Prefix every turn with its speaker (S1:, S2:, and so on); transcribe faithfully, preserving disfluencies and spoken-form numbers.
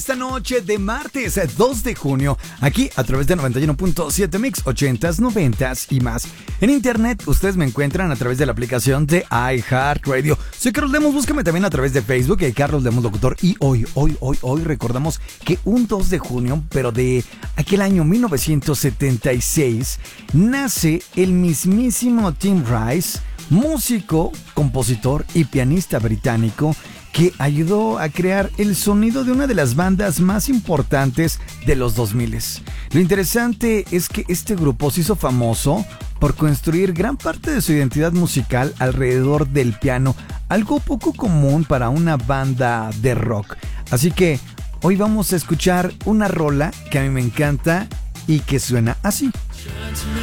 S1: Esta noche de martes dos de junio, aquí a través de noventa y uno punto siete Mix, ochentas, noventas y más. En internet ustedes me encuentran a través de la aplicación de iHeartRadio. Soy Carlos Lemos, búscame también a través de Facebook, hay Carlos Lemos Locutor. Y hoy, hoy, hoy, hoy recordamos que un dos de junio, pero de aquel año mil novecientos setenta y seis, nace el mismísimo Tim Rice, músico, compositor y pianista británico, que ayudó a crear el sonido de una de las bandas más importantes de los dos mil. Lo interesante es que este grupo se hizo famoso por construir gran parte de su identidad musical alrededor del piano, algo poco común para una banda de rock. Así que hoy vamos a escuchar una rola que a mí me encanta y que suena así.